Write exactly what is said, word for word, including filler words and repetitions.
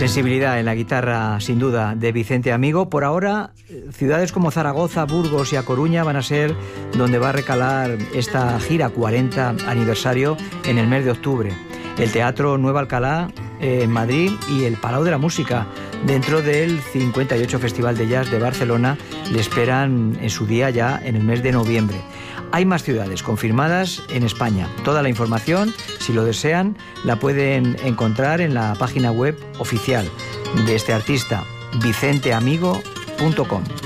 Sensibilidad en la guitarra, sin duda, de Vicente Amigo. Por ahora, ciudades como Zaragoza, Burgos y A Coruña van a ser donde va a recalar esta gira cuarenta aniversario en el mes de octubre. El Teatro Nueva Alcalá en Madrid y el Palau de la Música, dentro del cincuenta y ocho Festival de Jazz de Barcelona, le esperan en su día ya en el mes de noviembre. Hay más ciudades confirmadas en España. Toda la información, si lo desean, la pueden encontrar en la página web oficial de este artista, vicente amigo punto com.